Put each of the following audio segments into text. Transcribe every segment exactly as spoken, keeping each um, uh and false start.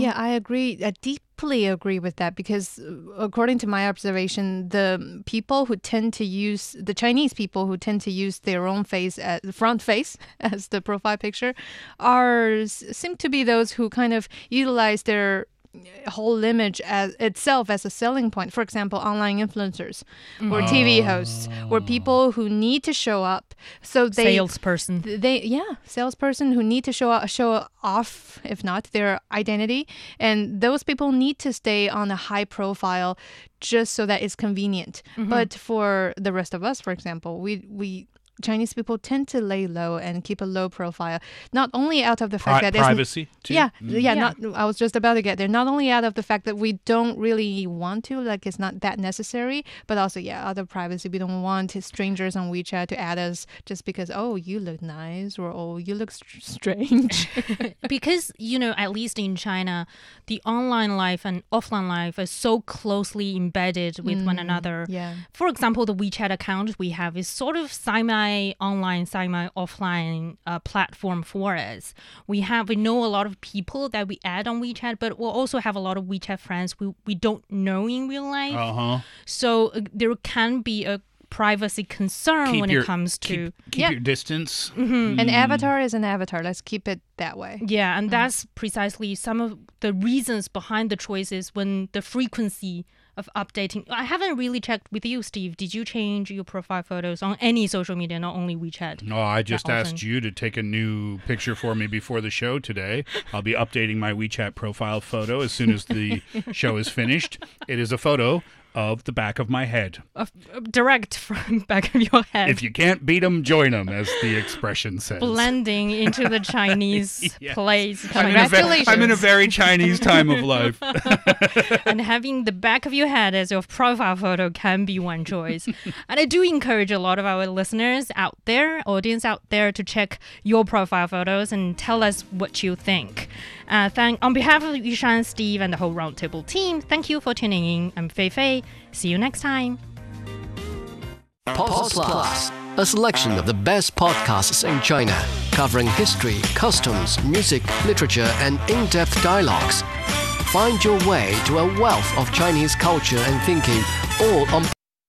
Yeah, I agree. I deeply agree with that because according to my observation, the people who tend to use, the Chinese people who tend to use their own face, as, front face as the profile picture, are seem to be those who kind of utilize their whole image as itself as a selling point. For example, online influencers or T V hosts or people who need to show up. So they salesperson. They yeah, salesperson who need to show up, show off, if not their identity, and those people need to stay on a high profile just so that it's convenient. Mm-hmm. But for the rest of us, for example, we we. Chinese people tend to lay low and keep a low profile, not only out of the fact Pri- that privacy too. Yeah, mm. yeah, yeah. Not. I was just about to get there. Not only out of the fact that we don't really want to, like it's not that necessary, but also yeah, out of privacy, we don't want strangers on WeChat to add us just because oh you look nice or oh you look st- strange. Because you know, at least in China, the online life and offline life are so closely embedded with mm, one another. Yeah. For example, the WeChat account we have is sort of semi online, semi-offline uh, platform for us. We have, we know a lot of people that we add on WeChat, but we'll also have a lot of WeChat friends we, we don't know in real life. Uh-huh. So uh, there can be a privacy concern keep when your, it comes to... Keep, keep yeah. your distance. Mm-hmm. An avatar is an avatar. Let's keep it that way. Yeah, and mm. that's precisely some of the reasons behind the choices when the frequency of updating. I haven't really checked with you, Steve. Did you change your profile photos on any social media, not only WeChat? No, I just asked you to take a new picture for me before the show today. I'll be updating my WeChat profile photo as soon as the show is finished. It is a photo of the back of my head. Uh, direct from back of your head. If you can't beat 'em, join 'em, as the expression says. Blending into the Chinese yes. place. Congratulations. I'm in, I'm in a very Chinese time of life. And having the back of your head as your profile photo can be one choice. And I do encourage a lot of our listeners out there, audience out there, to check your profile photos and tell us what you think. Uh, thank, on behalf of Yushan, Steve, and the whole Roundtable team, thank you for tuning in. I'm Fei Fei. See you next time. Pause Plus, a selection of the best podcasts in China, covering history, customs, music, literature, and in-depth dialogues. Find your way to a wealth of Chinese culture and thinking, all on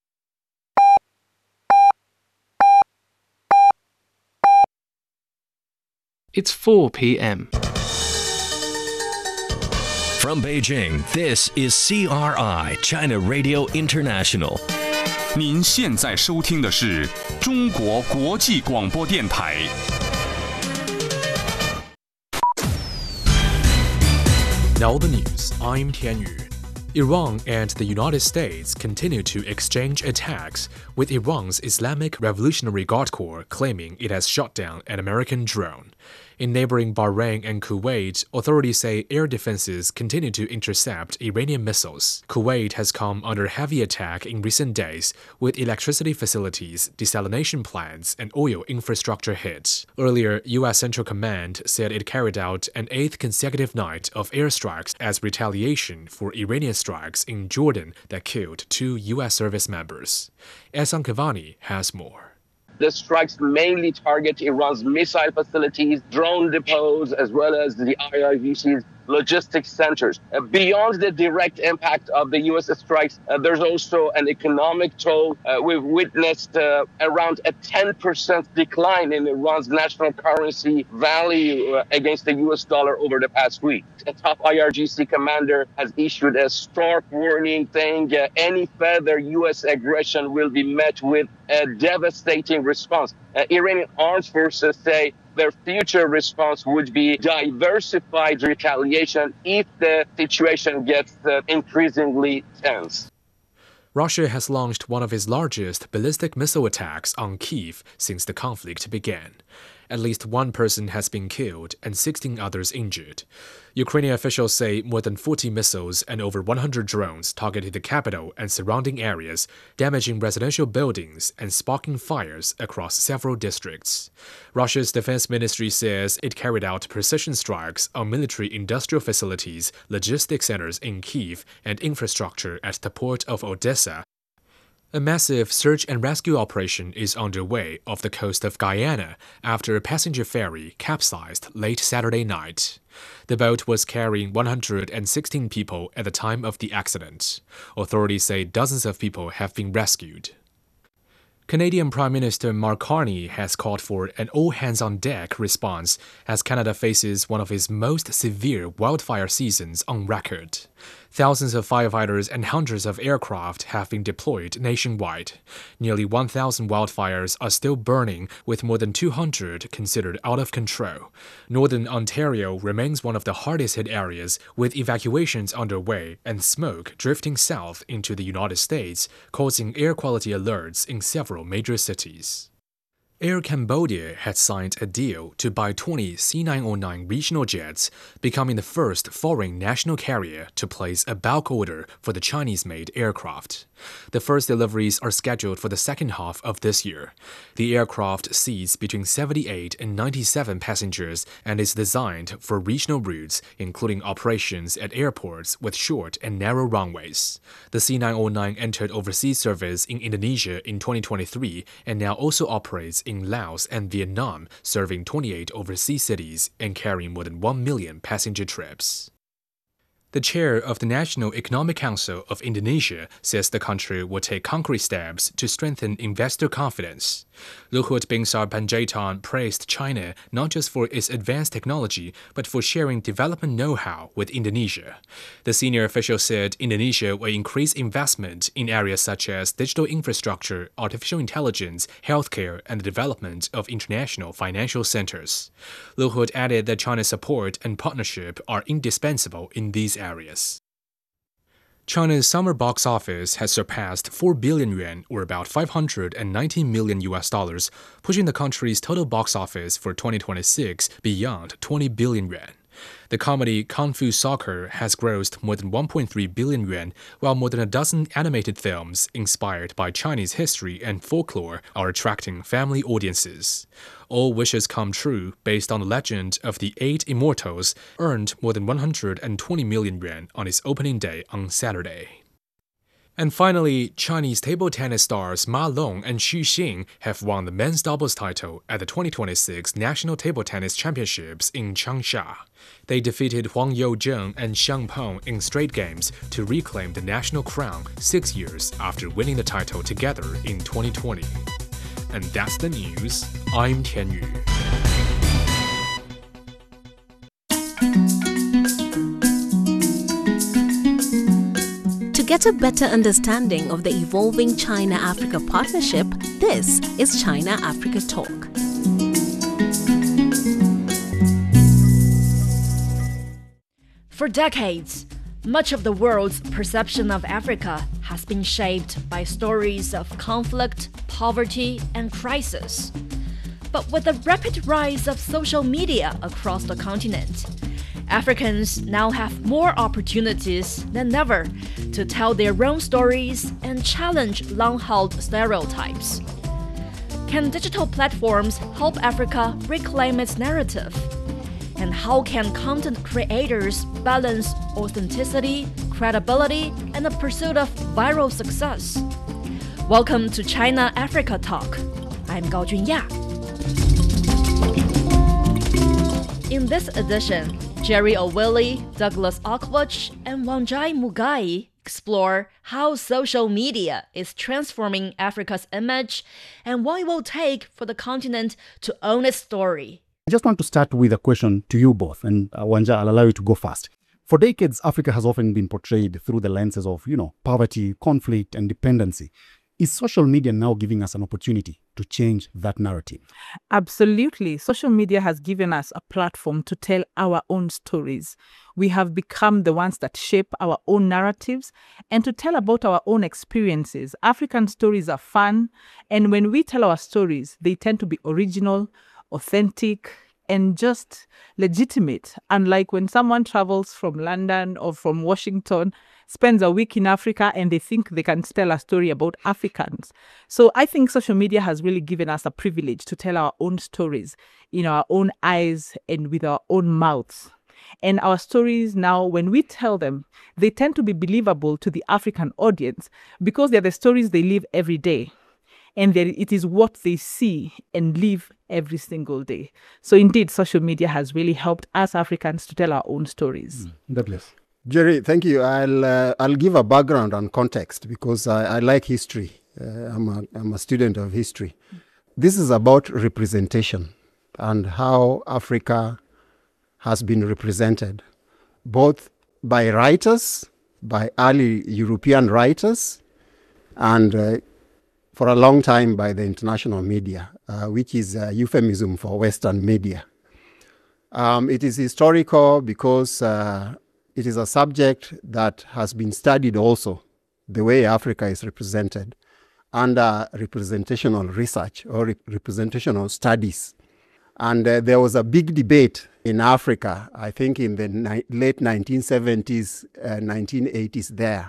It's four p.m. From Beijing, this is C R I, China Radio International. 您现在收听的是中国国际广播电台。 Now the news, I'm Tian Yu. Iran and the United States continue to exchange attacks, with Iran's Islamic Revolutionary Guard Corps claiming it has shot down an American drone. In neighboring Bahrain and Kuwait, authorities say air defenses continue to intercept Iranian missiles. Kuwait has come under heavy attack in recent days, with electricity facilities, desalination plants, and oil infrastructure hit. Earlier, U S Central Command said it carried out an eighth consecutive night of airstrikes as retaliation for Iranian strikes in Jordan that killed two U S service members. Ehsan Kavani has more. The strikes mainly target Iran's missile facilities, drone depots, as well as the I R G C's logistics centers. Uh, beyond the direct impact of the U S strikes, uh, there's also an economic toll. Uh, we've witnessed uh, around a ten percent decline in Iran's national currency value uh, against the U S dollar over the past week. A top I R G C commander has issued a stark warning saying uh, any further U S aggression will be met with a devastating response. Uh, Iranian armed forces say their future response would be diversified retaliation if the situation gets uh, increasingly tense. Russia has launched one of its largest ballistic missile attacks on Kyiv since the conflict began. At least one person has been killed and sixteen others injured. Ukrainian officials say more than forty missiles and over one hundred drones targeted the capital and surrounding areas, damaging residential buildings and sparking fires across several districts. Russia's defense ministry says it carried out precision strikes on military industrial facilities, logistics centers in Kyiv, and infrastructure at the port of Odessa. A massive search and rescue operation is underway off the coast of Guyana after a passenger ferry capsized late Saturday night. The boat was carrying one hundred sixteen people at the time of the accident. Authorities say dozens of people have been rescued. Canadian Prime Minister Mark Carney has called for an all-hands-on-deck response as Canada faces one of its most severe wildfire seasons on record. Thousands of firefighters and hundreds of aircraft have been deployed nationwide. Nearly one thousand wildfires are still burning, with more than two hundred considered out of control. Northern Ontario remains one of the hardest-hit areas, with evacuations underway and smoke drifting south into the United States, causing air quality alerts in several major cities. Air Cambodia had signed a deal to buy twenty C nine oh nine regional jets, becoming the first foreign national carrier to place a bulk order for the Chinese-made aircraft. The first deliveries are scheduled for the second half of this year. The aircraft seats between seventy-eight and ninety-seven passengers and is designed for regional routes, including operations at airports with short and narrow runways. The C nine oh nine entered overseas service in Indonesia in twenty twenty-three and now also operates in in Laos and Vietnam, serving twenty-eight overseas cities and carrying more than one million passenger trips. The chair of the National Economic Council of Indonesia says the country will take concrete steps to strengthen investor confidence. Luhut Binsar Panjaitan praised China not just for its advanced technology, but for sharing development know-how with Indonesia. The senior official said Indonesia will increase investment in areas such as digital infrastructure, artificial intelligence, healthcare, and the development of international financial centers. Luhut added that China's support and partnership are indispensable in these areas. China's summer box office has surpassed four billion yuan, or about five hundred nineteen million U S dollars, pushing the country's total box office for twenty twenty-six beyond twenty billion yuan. The comedy Kung Fu Soccer has grossed more than one point three billion yuan, while more than a dozen animated films inspired by Chinese history and folklore are attracting family audiences. All Wishes Come True, based on the legend of the Eight Immortals, earned more than one hundred twenty million yuan on its opening day on Saturday. And finally, Chinese table tennis stars Ma Long and Xu Xin have won the men's doubles title at the twenty twenty-six National Table Tennis Championships in Changsha. They defeated Huang Youzheng and Xiang Peng in straight games to reclaim the national crown six years after winning the title together in twenty twenty. And that's the news. I'm Tian Yu. To get a better understanding of the evolving China-Africa partnership, this is China-Africa Talk. For decades, much of the world's perception of Africa has been shaped by stories of conflict, poverty, and crisis. But with the rapid rise of social media across the continent, Africans now have more opportunities than ever to tell their own stories and challenge long-held stereotypes. Can digital platforms help Africa reclaim its narrative? And how can content creators balance authenticity, credibility, and the pursuit of viral success? Welcome to China-Africa Talk. I'm Gao Junya. In this edition, Jerry Owili, Douglas Okwach, and Wangjai Mugai explore how social media is transforming Africa's image and what it will take for the continent to own its story. I just want to start with a question to you both, and uh, Wanja, I'll allow you to go first. For decades, Africa has often been portrayed through the lenses of, you know, poverty, conflict, and dependency. Is social media now giving us an opportunity to change that narrative? Absolutely. Social media has given us a platform to tell our own stories. We have become the ones that shape our own narratives and to tell about our own experiences. African stories are fun, and when we tell our stories, they tend to be original, authentic, and just legitimate. Unlike when someone travels from London or from Washington, spends a week in Africa, and they think they can tell a story about Africans. So I think social media has really given us a privilege to tell our own stories in our own eyes and with our own mouths. And our stories now, when we tell them, they tend to be believable to the African audience because they're the stories they live every day. And it is what they see and live every single day. So indeed, social media has really helped us Africans to tell our own stories. Mm. Douglas. Jerry, thank you. I'll uh, I'll give a background and context because I, I like history. Uh, I'm a I'm a student of history. This is about representation and how Africa has been represented, both by writers, by early European writers, and uh, for a long time by the international media, uh, which is a euphemism for Western media. Um, it is historical because uh, it is a subject that has been studied also, the way Africa is represented, under representational research or rep representational studies. And uh, there was a big debate in Africa, I think in the ni late nineteen seventies, uh, nineteen eighties there.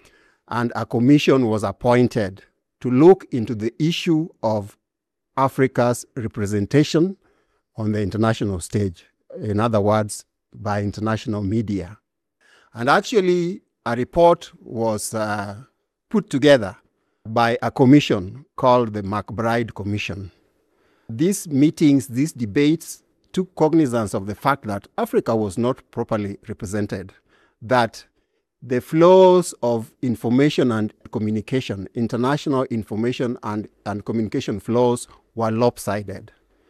And a commission was appointed to look into the issue of Africa's representation on the international stage. In other words, by international media. And actually, a report was uh, put together by a commission called the MacBride Commission. These meetings, these debates took cognizance of the fact that Africa was not properly represented, that the flows of information and communication, international information and, and communication flows were lopsided.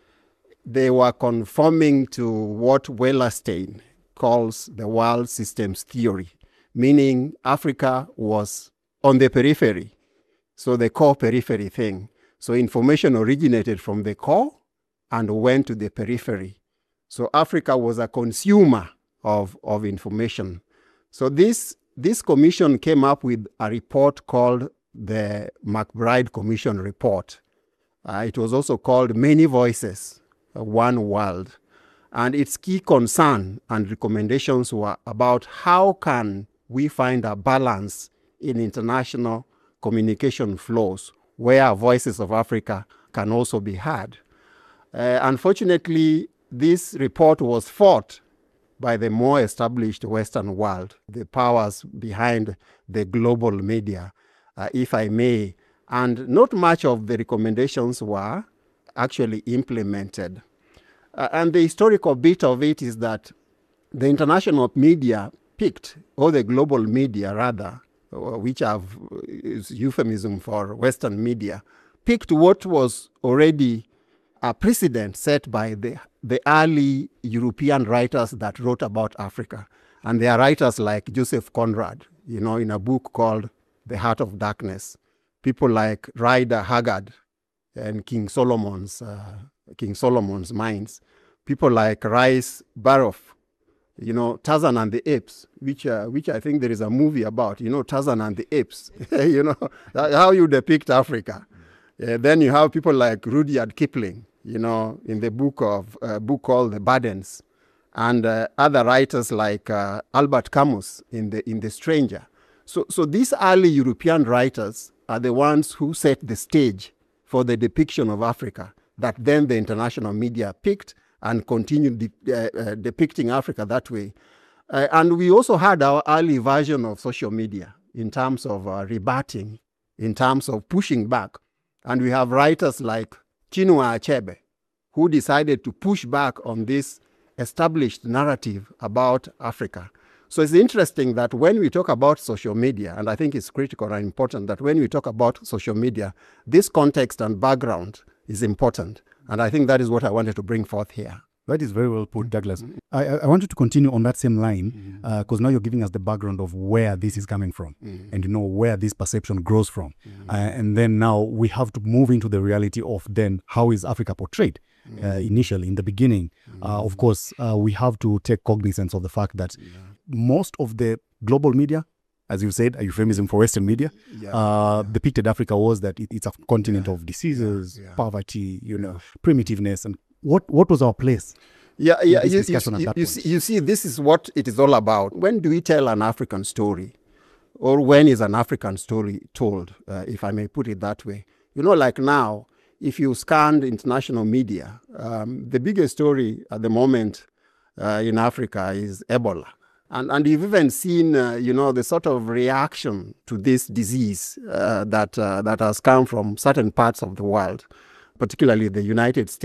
They were conforming to what Wellerstein calls the world systems theory, meaning Africa was on the periphery, so the core periphery thing. So information originated from the core and went to the periphery. So Africa was a consumer of, of information. So this, this commission came up with a report called the MacBride Commission Report. Uh, it was also called Many Voices, One World. And its key concern and recommendations were about how can we find a balance in international communication flows where voices of Africa can also be heard. Uh, unfortunately, this report was fought by the more established Western world, the powers behind the global media, uh, if I may. And not much of the recommendations were actually implemented. Uh, and the historical bit of it is that the international media picked, or the global media rather, which have, is euphemism for Western media, picked what was already a precedent set by the, the early European writers that wrote about Africa. And they are writers like Joseph Conrad, you know, in a book called The Heart of Darkness. People like Rider Haggard and King Solomon's, uh, King Solomon's Mines. People like Rice Baroff, you know, Tarzan and the Apes, which uh, which I think there is a movie about, you know, Tarzan and the Apes, you know, how you depict Africa. Uh, then you have people like Rudyard Kipling, you know, in the book of uh, book called The Burdens, and uh, other writers like uh, Albert Camus in the in The Stranger. So so these early European writers are the ones who set the stage for the depiction of Africa that then the international media picked and continued de uh, uh, depicting Africa that way. Uh, and we also had our early version of social media in terms of uh, rebutting, in terms of pushing back. And we have writers like Chinua Achebe, who decided to push back on this established narrative about Africa. So it's interesting that when we talk about social media, and I think it's critical and important that when we talk about social media, this context and background is important. And I think that is what I wanted to bring forth here. That is very well put, Douglas. Mm-hmm. I, I wanted to continue on that same line because mm-hmm. uh, now you're giving us the background of where this is coming from mm-hmm. and you know where this perception grows from. Mm-hmm. uh, and then now we have to move into the reality of then how is Africa portrayed mm-hmm. uh, initially in the beginning. Mm-hmm. uh, of course, uh, we have to take cognizance of the fact that yeah. most of the global media, as you said, a euphemism for Western media, yeah, uh, yeah. depicted Africa was that it, it's a continent yeah. of diseases, yeah, yeah. poverty, you know, primitiveness. And what, what was our place? Yeah, yeah. You, you, you, you, see, you see, this is what it is all about. When do we tell an African story? Or when is an African story told, uh, if I may put it that way? You know, like now, if you scanned international media, um, the biggest story at the moment uh, in Africa is Ebola. And, and you've even seen, uh, you know, the sort of reaction to this disease uh, that, uh, that has come from certain parts of the world, particularly the United States.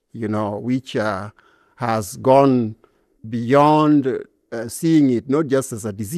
you know, which uh, has gone beyond uh, seeing it not just as a disease.